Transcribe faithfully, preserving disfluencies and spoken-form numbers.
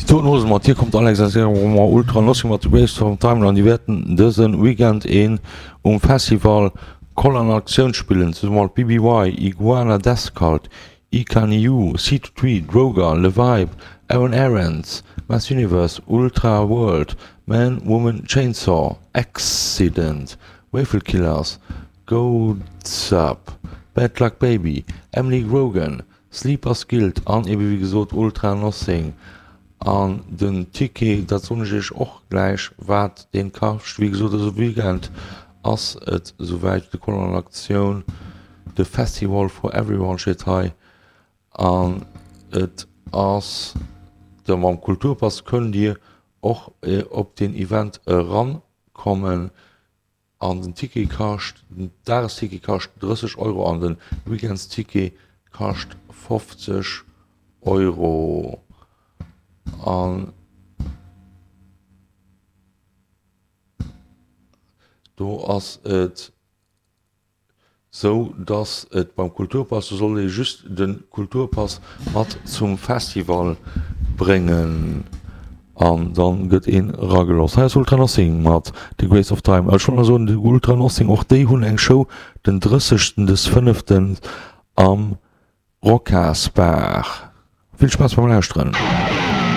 Tonhose mat hier kommt Alex ultra los mat vom Time an die wetten dëssen weekend een um Festival Kolon Aktionsspielen zu mal B B Y, Iguana Descalt, I Can U, C two, Droga, Le Vibe, Aaron Aarons, Mass Universe, Ultra World, Man, Woman, Chainsaw, Accident, Waffle Killers, Goats Up, Bad Luck Baby, Emily Grogan, Sleepers Guild an ebe wie gesot Ultra Nothing. An den Ticket dat sonnech och gleich wat den Kaft wie so so weekend ass et soweit de Kolonaktion de Festival for everyone shit high an et ass dem am Kulturpass können Dir och äh, op den Event äh, rankommen an den Ticket kascht der Ticket kascht dreißig Euro an den Weekends Ticket kascht fünfzig Euro. An do ass et so dats et beim Kulturpass soll just den Kulturpass mat zum Festival bringen an dann gëtt en ragelos. He Ultra Nothing mat de Grace of Time. Als schon so de Ultra Nothing och déi hunn eng Show den dreißigsten des fünften am Rockasberg. Viel Spaß beim Lauschtrennen.